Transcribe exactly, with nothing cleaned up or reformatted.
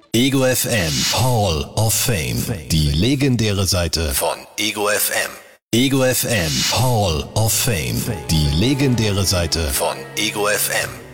Ego F M Hall of Fame. Die legendäre Seite von Ego F M. Ego F M Hall of Fame. Die legendäre Seite von Ego F M.